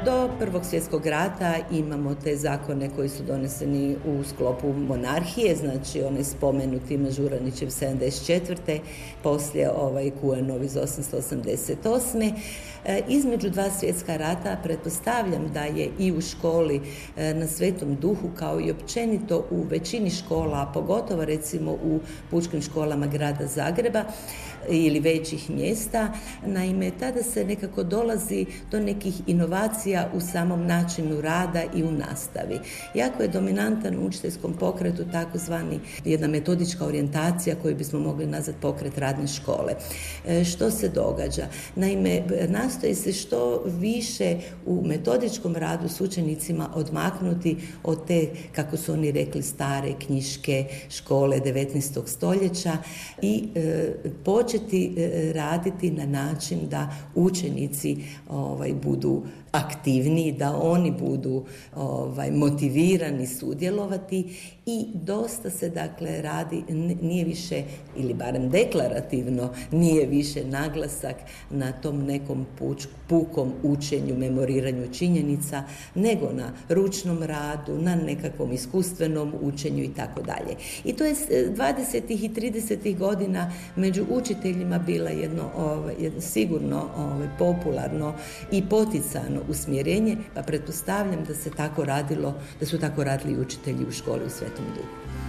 Do Prvog svjetskog rata imamo te zakone koji su doneseni u sklopu monarhije, znači onaj spomenuti Mažuranićev 74. poslije Kuanov iz 888. Između dva svjetska rata pretpostavljam da je i u školi na Svetom Duhu, kao i općenito u većini škola, a pogotovo recimo u pučkim školama grada Zagreba ili većih mjesta. Naime, tada se nekako dolazi do nekih inovacija u samom načinu rada i u nastavi. Jako je dominantan u učiteljskom pokretu takozvani jedna metodička orijentacija koju bismo mogli nazvati pokret radne škole. Što se događa? Naime, nastoji se što više u metodičkom radu s učenicima odmaknuti od te, kako su oni rekli, stare knjiške škole 19. stoljeća i početi raditi na način da učenici budu aktivniji, da oni budu motivirani sudjelovati i dosta se dakle radi, nije više, ili barem deklarativno, nije više naglasak na tom nekom pukom učenju, memoriranju činjenica, nego na ručnom radu, na nekakvom iskustvenom učenju i tako dalje. I to je 20. i 30. godina među učiteljima bila jedno sigurno popularno i poticano usmjerenje, pa pretpostavljam da se tako radilo, da su tako radili učitelji u školi u Svetom Duhu.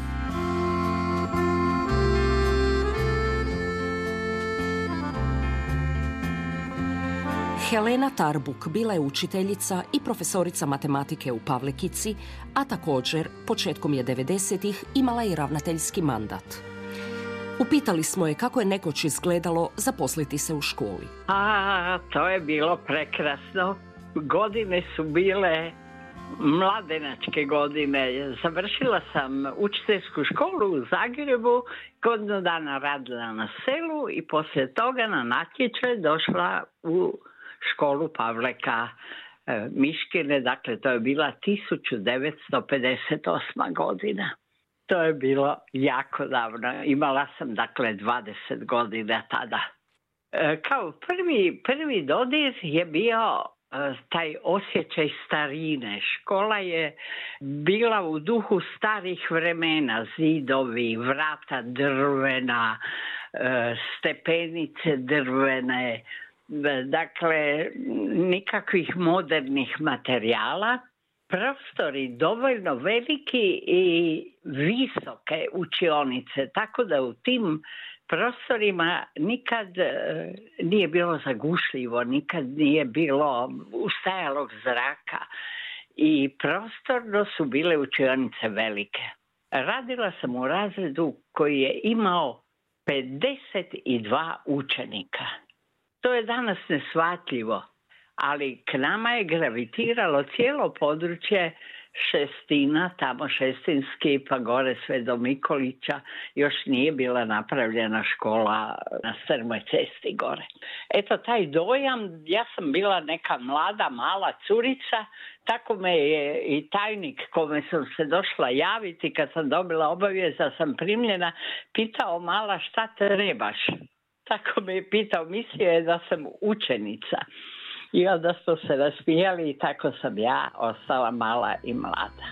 Helena Tarbuk bila je učiteljica i profesorica matematike u Pavlekici, a također početkom je 90-ih imala i ravnateljski mandat. Upitali smo je kako je nekoć izgledalo zaposliti se u školi. To je bilo prekrasno. Godine su bile mladenačke godine. Završila sam učiteljsku školu u Zagrebu, godinu dana radila na selu i poslije toga na natječaj došla u školu Pavleka Miškine. Dakle, to je bila 1958. godina. To je bilo jako davno. Imala sam, dakle, 20 godina tada. Kao prvi dodir je bio taj osjećaj starine. Škola je bila u duhu starih vremena, zidovi, vrata drvena, stepenice drvene, dakle nikakvih modernih materijala, prostori dovoljno veliki i visoke učionice, tako da u tim prostorima nikad nije bilo zagušljivo, nikad nije bilo ustajalog zraka i prostorno su bile učionice velike. Radila sam u razredu koji je imao 52 učenika. To je danas neshvatljivo, ali k nama je gravitiralo cijelo područje Šestina, tamo Šestinski, pa gore sve do Mikolića. Još nije bila napravljena škola na Strmoj cesti gore. Eto, taj dojam, ja sam bila neka mlada, mala curica, tako me je i tajnik kome sam se došla javiti kad sam dobila obavijest da sam primljena, pitao: mala, šta trebaš? Tako me je pitao, mislio je da sam učenica. I onda su se nasmijali i tako sam ja ostala mala i mlada.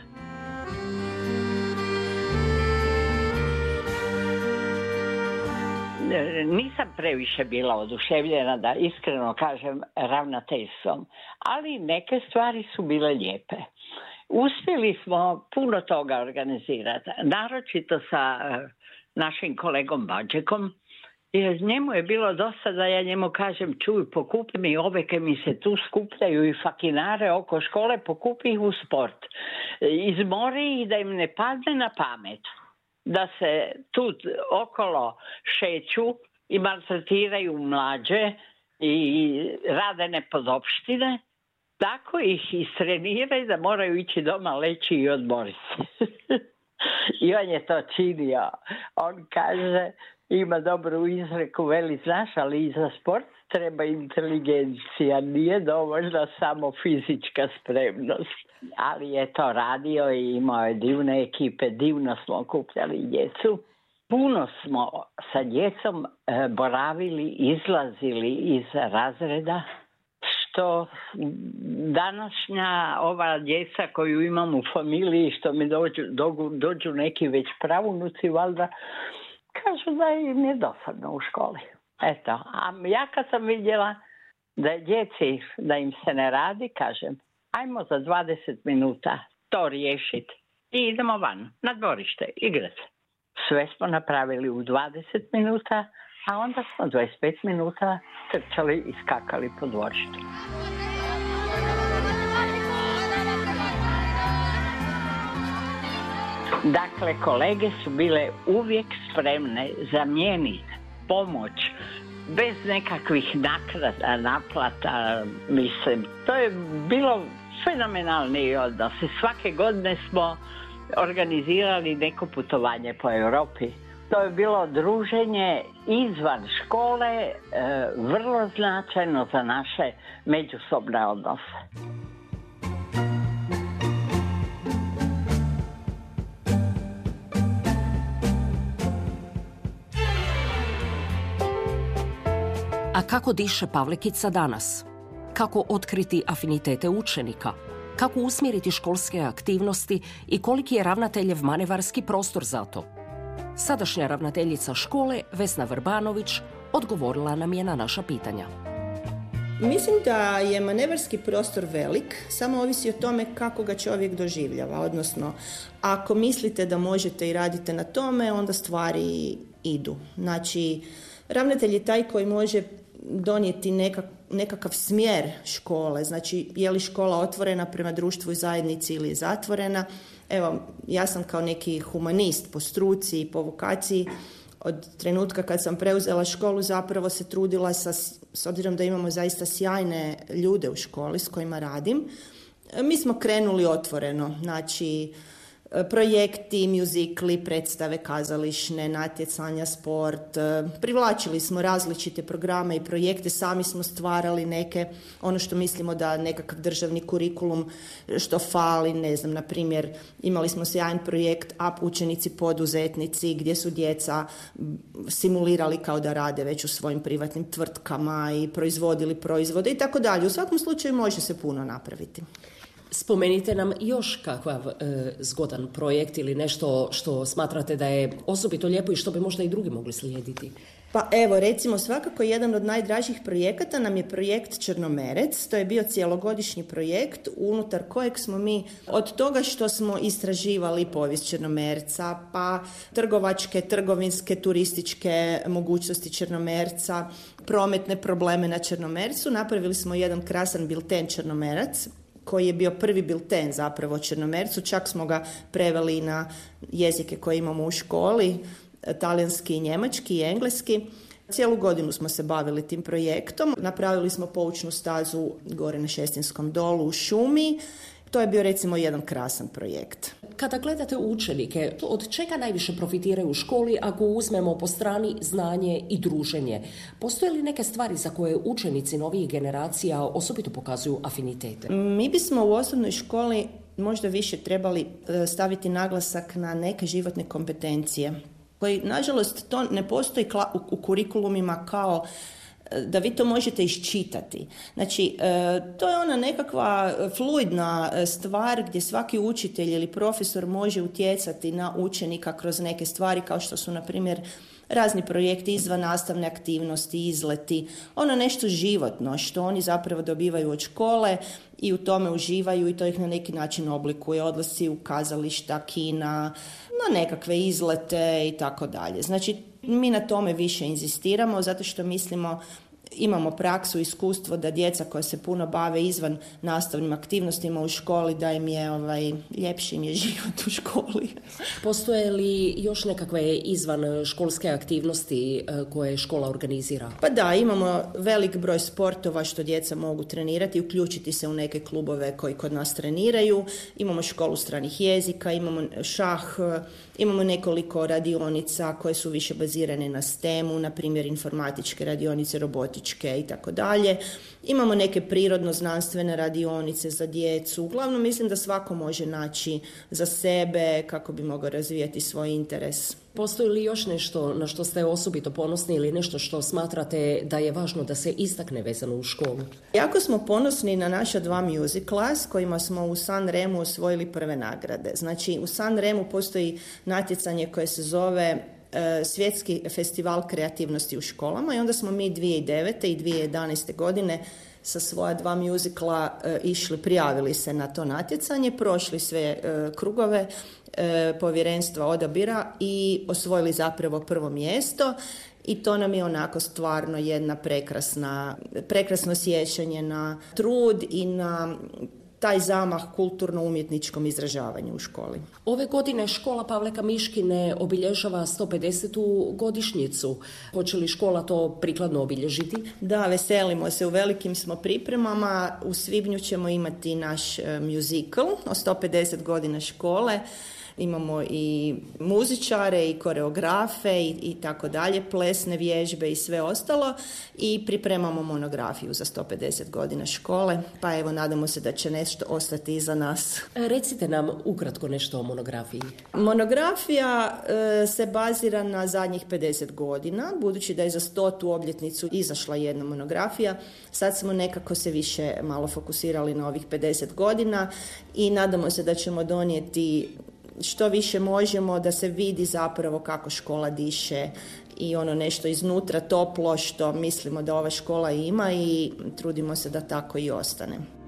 Nisam previše bila oduševljena, da iskreno kažem, ravnateljstvom, ali neke stvari su bile lijepe. Uspjeli smo puno toga organizirati, naročito sa našim kolegom Bađekom. Jer njemu je bilo dosta da ja njemu kažem: čuj, pokupi mi ove kaj mi se tu skupljaju i fakinare oko škole, pokupi ih u sport. Izmori ih da im ne padne na pamet da se tu okolo šeću i maltretiraju mlađe i rade nepodopštine. Tako ih istreniraju da moraju ići doma leći i odmoriti. I on je to činio. On kaže, ima dobru izreku, veli, znaš, ali i za sport treba inteligencija, nije dovoljna samo fizička spremnost. Ali je to radio i imao je divne ekipe, divno smo okupljali djecu. Puno smo sa djecom boravili, izlazili iz razreda, što današnja ova djeca koju imam u familiji, što mi dođu neki već pravunuci, valjda, kažu da im je dosadno u školi. Eto, a ja kad sam vidjela da je djeci, da im se ne radi, kažem, ajmo za 20 minuta to riješiti i idemo van, na dvorište, igrati. Sve smo napravili u 20 minuta, a onda smo 25 minuta trčali i skakali po dvorištu. Dakle, kolege su bile uvijek spremne zamijeniti pomoć, bez nekakvih naplata, mislim. To je bilo fenomenalni odnos. Svake godine smo organizirali neko putovanje po Europi. To je bilo druženje izvan škole, vrlo značajno za naše međusobne odnose. A kako diše Pavlekica danas? Kako otkriti afinitete učenika? Kako usmjeriti školske aktivnosti i koliki je ravnateljev manevarski prostor za to? Sadašnja ravnateljica škole, Vesna Vrbanović, odgovorila nam je na naša pitanja. Mislim da je manevarski prostor velik, samo ovisi o tome kako ga čovjek doživljava. Odnosno, ako mislite da možete i radite na tome, onda stvari idu. Znači, ravnatelj je taj koji može donijeti nekakav smjer škole, znači je li škola otvorena prema društvu i zajednici ili je zatvorena. Evo, ja sam kao neki humanist po struci i po vokaciji od trenutka kad sam preuzela školu zapravo se trudila s obzirom da imamo zaista sjajne ljude u školi s kojima radim. Mi smo krenuli otvoreno, znači projekti, mjuzikli, predstave kazališne, natjecanja, sport. Privlačili smo različite programe i projekte, sami smo stvarali neke, ono što mislimo da nekakav državni kurikulum što fali, ne znam, na primjer, imali smo sjajan projekt Up učenici poduzetnici, gdje su djeca simulirali kao da rade već u svojim privatnim tvrtkama i proizvodili proizvode i tako dalje. U svakom slučaju može se puno napraviti. Spomenite nam još kakav zgodan projekt ili nešto što smatrate da je osobito lijepo i što bi možda i drugi mogli slijediti. Pa evo, recimo, svakako jedan od najdražih projekata nam je projekt Črnomerec. To je bio cijelogodišnji projekt unutar kojeg smo mi od toga što smo istraživali povijest Črnomerca, pa trgovačke, trgovinske, turističke mogućnosti Črnomerca, prometne probleme na Črnomercu, napravili smo jedan krasan bilten Črnomerac, koji je bio prvi bilten zapravo o Črnomercu, čak smo ga preveli na jezike koje imamo u školi, talijanski, njemački i engleski. Cijelu godinu smo se bavili tim projektom, napravili smo poučnu stazu gore na Šestinskom dolu u šumi. To je bio recimo jedan krasan projekt. Kada gledate učenike, od čega najviše profitiraju u školi ako uzmemo po strani znanje i druženje? Postoje li neke stvari za koje učenici novih generacija osobito pokazuju afinitete? Mi bismo u osnovnoj školi možda više trebali staviti naglasak na neke životne kompetencije, koji nažalost to ne postoji u kurikulumima kao da vi to možete iščitati. Znači, to je ona nekakva fluidna stvar gdje svaki učitelj ili profesor može utjecati na učenika kroz neke stvari kao što su, na primjer, razni projekti, izvannastavne aktivnosti, izleti, ono nešto životno što oni zapravo dobivaju od škole i u tome uživaju i to ih na neki način oblikuje, odlasci u kazališta, kina, na nekakve izlete i tako dalje. Znači, mi na tome više inzistiramo zato što mislimo, imamo praksu, iskustvo da djeca koja se puno bave izvan nastavnim aktivnostima u školi, da im je ljepši im je život u školi. Postoje li još nekakve izvan školske aktivnosti koje škola organizira? Pa da, imamo velik broj sportova što djeca mogu trenirati, uključiti se u neke klubove koji kod nas treniraju. Imamo školu stranih jezika, imamo šah, imamo nekoliko radionica koje su više bazirane na STEM-u, na primjer informatičke radionice, robotičke motoričke i tako dalje. Imamo neke prirodno-znanstvene radionice za djecu. Uglavnom mislim da svako može naći za sebe kako bi mogao razvijati svoj interes. Postoji li još nešto na što ste osobito ponosni ili nešto što smatrate da je važno da se istakne vezano u školu? Jako smo ponosni na naša 2 musicala s kojima smo u San Remu osvojili prve nagrade. Znači u San Remu postoji natjecanje koje se zove Svjetski festival kreativnosti u školama i onda smo mi 2009. i 2011. godine sa svoja 2 musicala išli, prijavili se na to natjecanje, prošli sve krugove povjerenstva odabira i osvojili zapravo prvo mjesto i to nam je onako stvarno jedna prekrasno sjećanje na trud i na taj zamah kulturno-umjetničkom izražavanju u školi. Ove godine škola Pavle Kamiškine obilježava 150. godišnjicu. Hoće li škola to prikladno obilježiti? Da, veselimo se, u velikim smo pripremama. U svibnju ćemo imati naš musical o 150 godina škole. Imamo i muzičare i koreografe i tako dalje, plesne vježbe i sve ostalo i pripremamo monografiju za 150 godina škole, pa evo nadamo se da će nešto ostati iza nas. Recite nam ukratko nešto o monografiji. Monografija se bazira na zadnjih 50 godina, budući da je za 100. obljetnicu izašla jedna monografija, sad smo nekako se više malo fokusirali na ovih 50 godina i nadamo se da ćemo donijeti što više možemo da se vidi zapravo kako škola diše i ono nešto iznutra toplo što mislimo da ova škola ima i trudimo se da tako i ostane.